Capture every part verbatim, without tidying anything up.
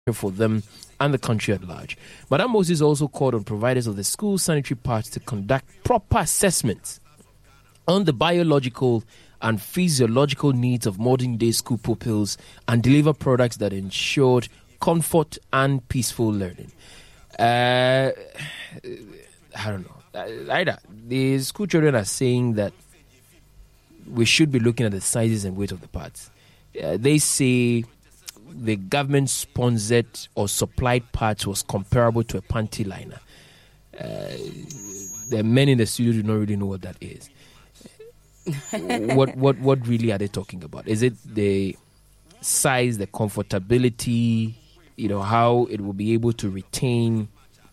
for them and the country at large. Madam Moses also called on providers of the school sanitary pads to conduct proper assessments on the biological and physiological needs of modern-day school pupils and deliver products that ensured comfort and peaceful learning. Uh, I don't know. Either the school children are saying that we should be looking at the sizes and weight of the pads. Uh, they say the government-sponsored or supplied pads was comparable to a panty liner. Uh, the men in the studio do not really know what that is. what what what really are they talking about? Is it the size, the comfortability, you know, how it will be able to retain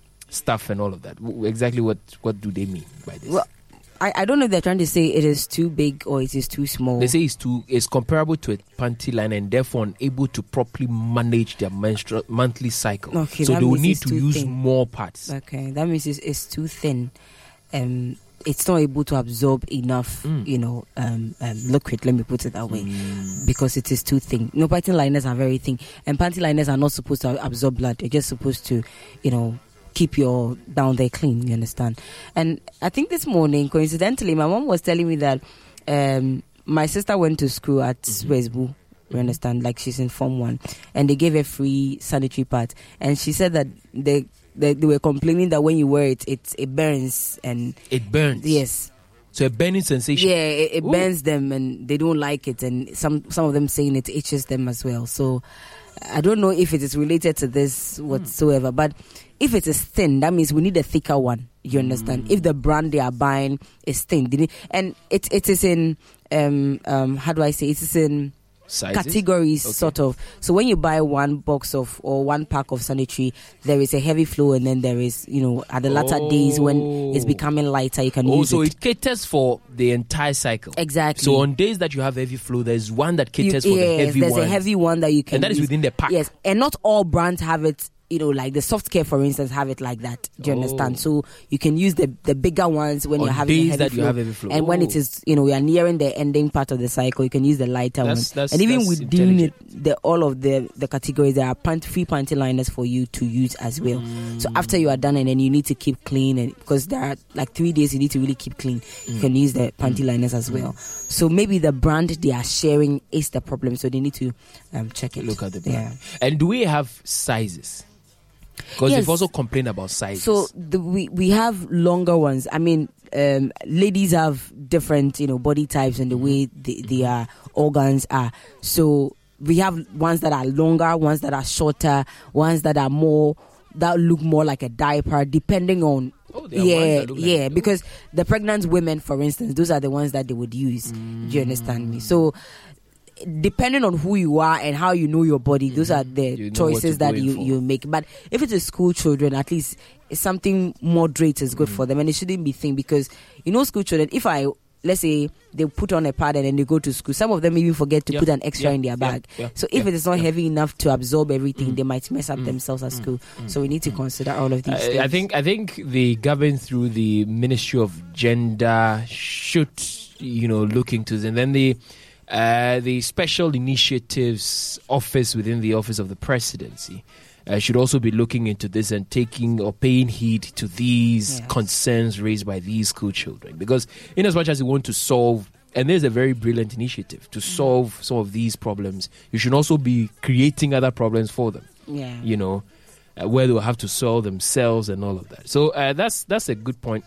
stuff and all of that? Exactly what, what do they mean by this? Well, I, I don't know if they're trying to say it is too big or it is too small. They say it's too it's comparable to a panty line and therefore unable to properly manage their menstrual monthly cycle. Okay, so they will need it's to use thin. more pads. Okay, that means it's, it's too thin. Um, it's not able to absorb enough, mm. you know, um, um, liquid. Let me put it that way, mm. because it is too thin. No, panty liners are very thin, and panty liners are not supposed to absorb blood. They're just supposed to, you know, keep your down there clean. You understand? And I think this morning, coincidentally, my mom was telling me that um, my sister went to school at mm-hmm. Westbu. You understand? Like she's in Form One, and they gave her free sanitary pads. And she said that they. They, they were complaining that when you wear it, it it burns and it burns. Yes, so a burning sensation. Yeah, it, it burns them and they don't like it, and some some of them saying it itches them as well. So I don't know if it is related to this whatsoever, mm. but if it is thin, that means we need a thicker one. You understand? Mm. If the brand they are buying is thin, and it it is in um um how do I say it is in sizes? Categories, okay. Sort of. So when you buy one box of or one pack of sanitary, there is a heavy flow, and then there is, you know, at the latter oh. days when it's becoming lighter, you can oh, use so it. it caters for the entire cycle. Exactly. So on days that you have heavy flow, there's one that caters you, for yes, the heavy one. There's a heavy one that you can and that use. is within the pack. Yes, and not all brands have it. You know, like the Soft Care, for instance, have it like that. Do you oh. understand? So you can use the, the bigger ones when on you're having days a heavy that flow. You have heavy flow. And oh. when it is, you know, we are nearing the ending part of the cycle, you can use the lighter that's, one. that's, and even that's within it, the all of the, the categories, there are pant, free panty liners for you to use as well. Mm. So after you are done, and then you need to keep clean, and because there are like three days you need to really keep clean, mm. you can use the panty mm. liners as well. So maybe the brand they are sharing is the problem. So they need to um, check it. Look at the brand. Yeah. And do we have sizes? Because yes. they've also complained about sizes. So the, we we have longer ones. I mean, um, ladies have different, you know, body types and the way the, their organs are. So we have ones that are longer, ones that are shorter, ones that are more that look more like a diaper, depending on. Oh, there are yeah, ones that look yeah. like Because the pregnant women, for instance, those are the ones that they would use. Mm. Do you understand me? So. Depending on who you are and how you know your body, those are the you know choices that you, you make. But if it's a school children, at least something moderate is good mm. for them, and it shouldn't be thin because, you know, school children, if I, let's say they put on a pad and then they go to school, some of them even forget to yep. put an extra yep. in their bag. Yep. Yep. So if yep. it is not yep. heavy enough to absorb everything, mm. they might mess up mm. themselves at mm. school. Mm. So we need to consider all of these uh, things. I think I think the government through the Ministry of Gender should, you know, look into this, and then the Uh, the Special Initiatives Office within the Office of the Presidency uh, should also be looking into this and taking or paying heed to these yes. concerns raised by these school children. Because in as much as you want to solve, and there's a very brilliant initiative to solve mm. some of these problems, you should also be creating other problems for them. Yeah. You know, uh, where they will have to solve themselves and all of that. So uh, that's that's a good point.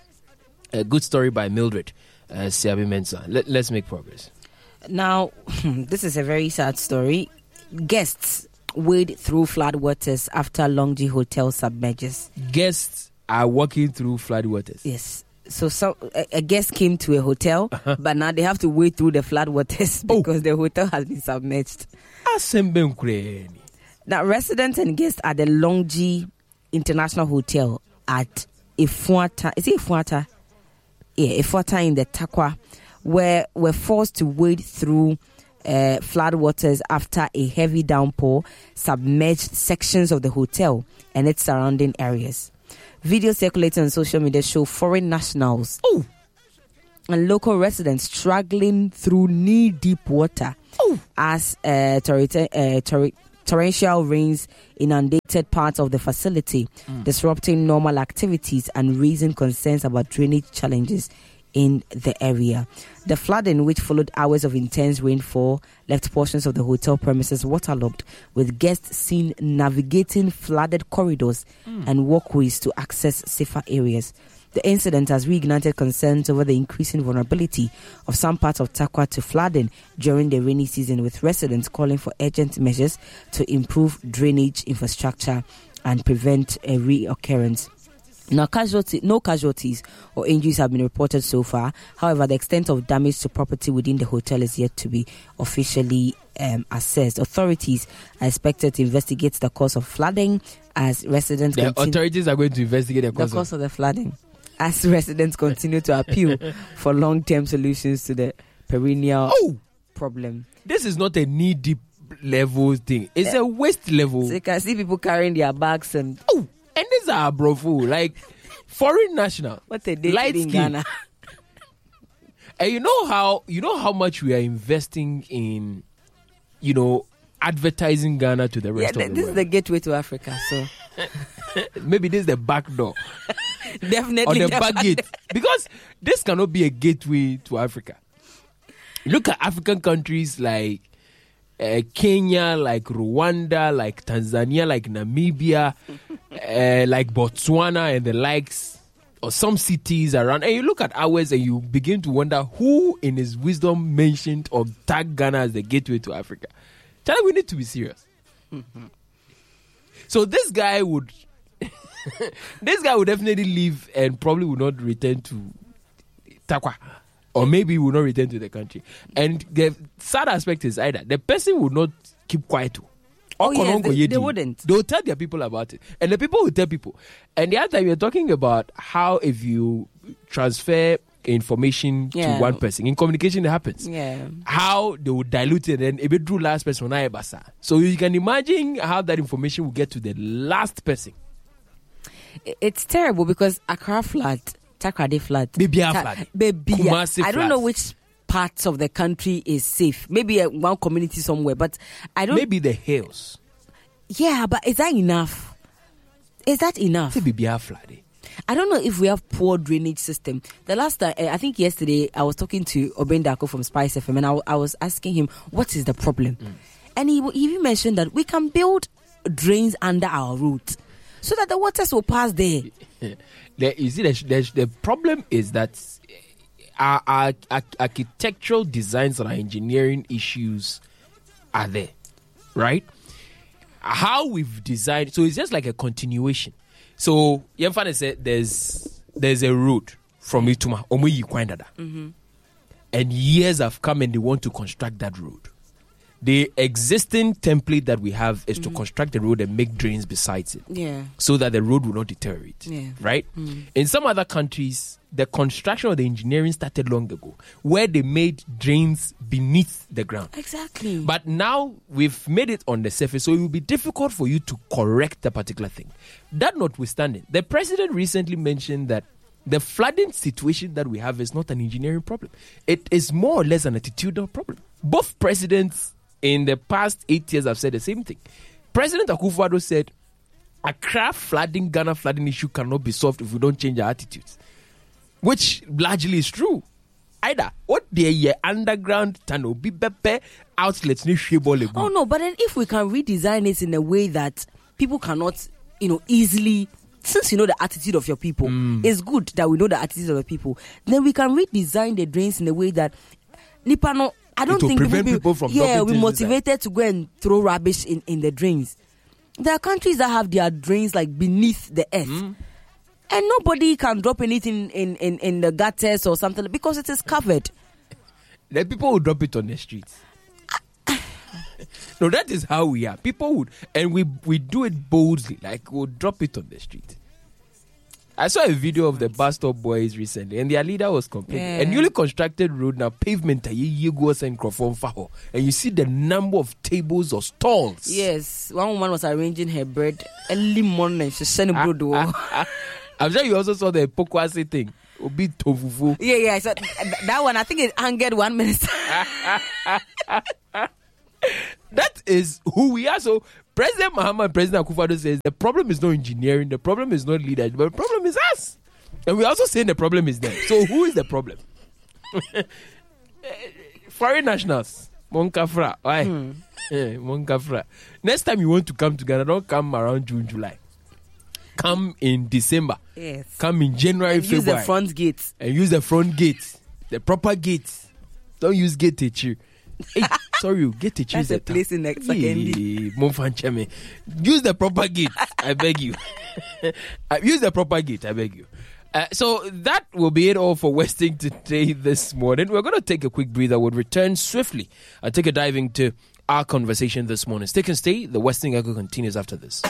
A good story by Mildred uh, Siabi Mensah. Let, let's make progress. Now, this is a very sad story. Guests wade through flood waters after Longji Hotel submerges. Guests are walking through flood waters. Yes. So, so a, a guest came to a hotel, uh-huh. but now they have to wade through the flood waters because oh. the hotel has been submerged. Now, residents and guests at the Longji International Hotel at Ifuata, is it Ifuata? Yeah, Ifuata in the Takwa, where were forced to wade through uh, flood waters after a heavy downpour submerged sections of the hotel and its surrounding areas. Videos circulating on social media show foreign nationals Ooh. and local residents struggling through knee-deep water Ooh. as uh, Torite, uh, Tori, Torrential rains inundated parts of the facility, mm. disrupting normal activities and raising concerns about drainage challenges in the area. The flooding, which followed hours of intense rainfall, left portions of the hotel premises waterlogged, with guests seen navigating flooded corridors mm. and walkways to access safer areas. The incident has reignited concerns over the increasing vulnerability of some parts of Tarkwa to flooding during the rainy season, with residents calling for urgent measures to improve drainage infrastructure and prevent a reoccurrence. Now, casualty, no casualties or injuries have been reported so far. However, the extent of damage to property within the hotel is yet to be officially um, assessed. Authorities are expected to investigate the cause of flooding as residents. The continue- authorities are going to investigate the cause, the cause of-, of the flooding, as residents continue to appeal for long-term solutions to the perennial oh, problem. This is not a knee-deep level thing. It's yeah. a waist level. So you can see people carrying their bags and... Oh, and these are brofu, like foreign national. What a day light in skin. Ghana. And you know how you know how much we are investing in, you know, advertising Ghana to the rest yeah, of the this world. This is the gateway to Africa, so... Maybe this is the back door. Definitely. Or the definitely. back gate. Because this cannot be a gateway to Africa. Look at African countries like uh, Kenya, like Rwanda, like Tanzania, like Namibia, uh, like Botswana and the likes, or some cities around. And you look at ours and you begin to wonder who in his wisdom mentioned or tagged Ghana as the gateway to Africa. Charlie, we need to be serious. Mm-hmm. So this guy would... this guy would definitely leave and probably would not return to Tarkwa, or maybe will not return to the country. And the sad aspect is either the person would not keep quiet. Oh, yes, they, they wouldn't. They'll tell their people about it, and the people will tell people. And the other time, you're talking about how if you transfer information yeah. to one person in communication, it happens. Yeah. How they would dilute it and it drew last person. So you can imagine how that information will get to the last person. It's terrible because Accra flood, Takrady flood, Bibia Ta- flood, Bibia. I don't know which parts of the country is safe. Maybe a, one community somewhere, but I don't. Maybe the hills. Yeah, but is that enough? Is that enough? Bibia flood. I don't know if we have poor drainage system. The last time, I think yesterday, I was talking to Oben Dako from Spice F M, and I, I was asking him what is the problem, mm. and he, he even mentioned that we can build drains under our roads, so that the waters will pass there. there you see, the, the, the problem is that our, our, our architectural designs and our engineering issues are there, right? How we've designed, so it's just like a continuation. So, Yemfane said there's there's a road from Ituma, Omuyi Kwandada, mm-hmm. and years have come and they want to construct that road. The existing template that we have is mm-hmm. to construct the road and make drains besides it. Yeah. So that the road will not deteriorate. Yeah. Right? Mm-hmm. In some other countries, the construction of the engineering started long ago, where they made drains beneath the ground. Exactly. But now we've made it on the surface, so it will be difficult for you to correct the particular thing. That notwithstanding, the president recently mentioned that the flooding situation that we have is not an engineering problem. It is more or less an attitudinal problem. Both presidents in the past eight years have said the same thing. President Akufo-Addo said, Accra flooding, Ghana flooding issue cannot be solved if we don't change our attitudes. Which largely is true. Either what the underground tunnel be bepe outlets ni shebole. Oh no, but then if we can redesign it in a way that people cannot, you know, easily, since you know the attitude of your people, mm. it's good that we know the attitude of the people. Then we can redesign the drains in a way that Nipa no, I don't think prevent people, be, people from yeah, we're inside. motivated to go and throw rubbish in, in the drains. There are countries that have their drains like beneath the earth. Mm. And nobody can drop anything in, in, in the gutters or something because it is covered. Then people will drop it on the streets. No, that is how we are. People would, and we we do it boldly. Like, we'll drop it on the street. I saw a video of the bus stop boys recently, and their leader was complaining. Yeah. A newly constructed road now, pavement, and you see the number of tables or stalls. Yes, one woman was arranging her bread early morning. She's sending bread. I'm sure you also saw the Pokwasi thing. Obi tofufu. Yeah, yeah. So th- that one, I think it angered one minister. That is who we are. So President Muhammad, President Akufo-Addo says the problem is not engineering, the problem is not leadership, but the problem is us. And we're also saying the problem is them. So who is the problem? Foreign nationals. Monkafra. Why? Hmm. Yeah, Monkafra. Next time you want to come to Ghana, don't come around June, July. Come in December. Yes. Come in January, and February. Use the front gate. And use the front gate. The proper gate. Don't use gate teacher. Hey, sorry, get a choose. That's a place in next second. Use the proper gate, I beg you. Use the proper gate, I beg you. Uh, so that will be it all for Westing today this morning. We're going to take a quick breather. We'll return swiftly. I'll take a dive into our conversation this morning. Stick and stay. The Westing Echo continues after this.